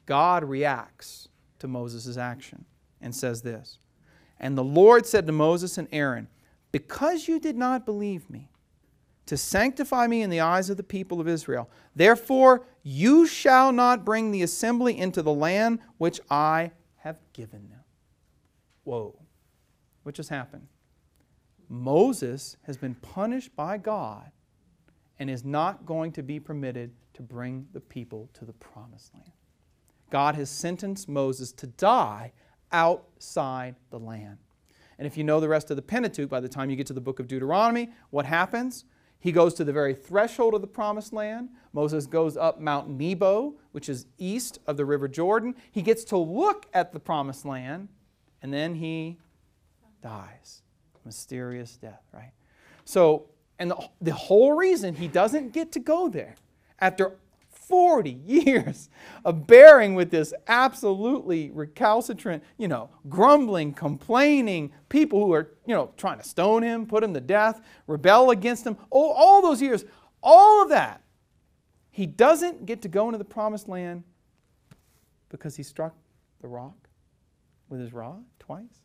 God reacts to Moses' action and says this, "And the Lord said to Moses and Aaron, because you did not believe me, to sanctify me in the eyes of the people of Israel, therefore you shall not bring the assembly into the land which I have given them." Whoa. What just happened? Moses has been punished by God and is not going to be permitted to bring the people to the promised land. God has sentenced Moses to die outside the land. And if you know the rest of the Pentateuch, by the time you get to the book of Deuteronomy, what happens? He goes to the very threshold of the promised land. Moses goes up Mount Nebo, which is east of the River Jordan. He gets to look at the promised land, and then he dies. Mysterious death, right? So, and the whole reason he doesn't get to go there, after 40 years of bearing with this absolutely recalcitrant, grumbling, complaining people who are, trying to stone him, put him to death, rebel against him, all those years, all of that, he doesn't get to go into the promised land because he struck the rock with his rod twice.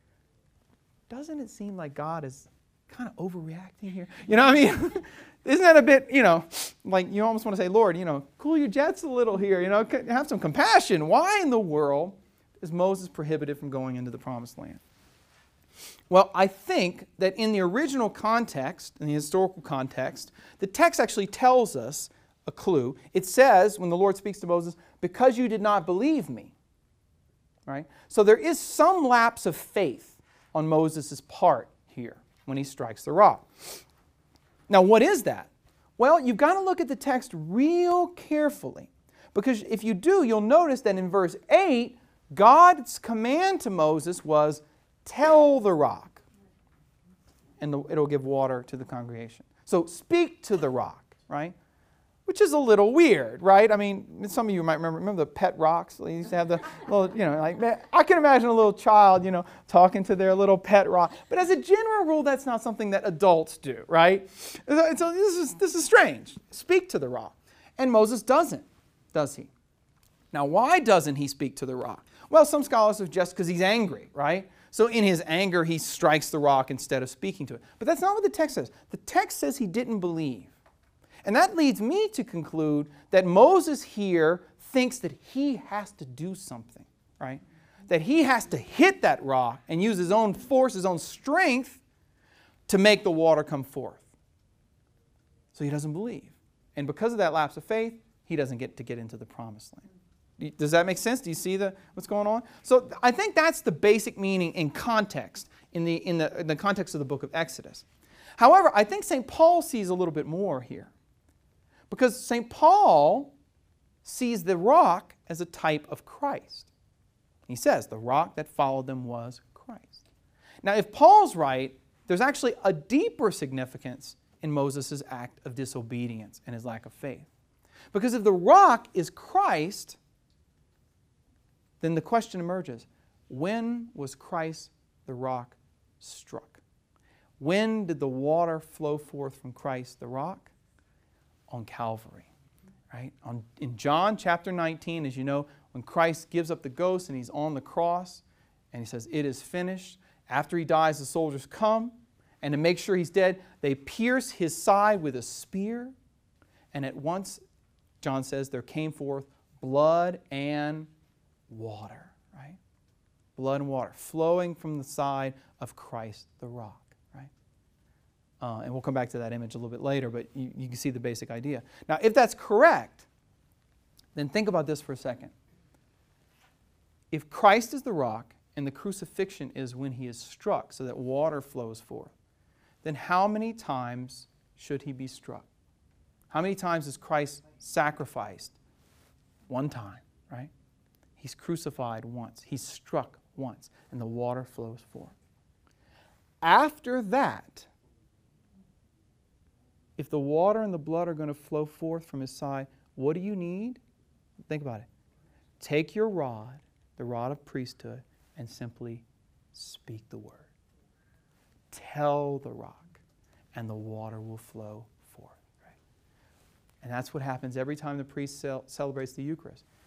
Doesn't it seem like God is kind of overreacting here? You know what I mean? Isn't that a bit, like you almost want to say, Lord, cool your jets a little here, have some compassion. Why in the world is Moses prohibited from going into the promised land? Well, I think that in the original context, in the historical context, the text actually tells us a clue. It says, when the Lord speaks to Moses, because you did not believe me. Right? So there is some lapse of faith on Moses' part here when he strikes the rock. Now, what is that? Well, you've got to look at the text real carefully, because if you do, you'll notice that in verse 8, God's command to Moses was, tell the rock, and it'll give water to the congregation. So speak to the rock, right? Which is a little weird, right? I mean, some of you might remember the pet rocks. They used to have the little, I can imagine a little child, talking to their little pet rock. But as a general rule, that's not something that adults do, right? So this is strange. Speak to the rock. And Moses doesn't, does he? Now, why doesn't he speak to the rock? Well, some scholars suggest because he's angry, right? So in his anger, he strikes the rock instead of speaking to it. But that's not what the text says. The text says he didn't believe. And that leads me to conclude that Moses here thinks that he has to do something, right? That he has to hit that rock and use his own force, his own strength to make the water come forth. So he doesn't believe. And because of that lapse of faith, he doesn't get to get into the promised land. Does that make sense? Do you see what's going on? So I think that's the basic meaning in context, in the context of the book of Exodus. However, I think St. Paul sees a little bit more here. Because St. Paul sees the rock as a type of Christ. He says the rock that followed them was Christ. Now, if Paul's right, there's actually a deeper significance in Moses' act of disobedience and his lack of faith. Because if the rock is Christ, then the question emerges, when was Christ the rock struck? When did the water flow forth from Christ the rock? On Calvary, right? In John chapter 19, as you know, when Christ gives up the ghost and he's on the cross and he says, it is finished. After he dies, the soldiers come, and to make sure he's dead, they pierce his side with a spear, and at once, John says, there came forth blood and water, right? Blood and water flowing from the side of Christ the rock. And we'll come back to that image a little bit later, but you can see the basic idea. Now, if that's correct, then think about this for a second. If Christ is the rock and the crucifixion is when he is struck so that water flows forth, then how many times should he be struck? How many times is Christ sacrificed? One time, right? He's crucified once. He's struck once, and the water flows forth. After that, if the water and the blood are going to flow forth from his side, what do you need? Think about it. Take your rod, the rod of priesthood, and simply speak the word. Tell the rock, and the water will flow forth. Right? And that's what happens every time the priest celebrates the Eucharist.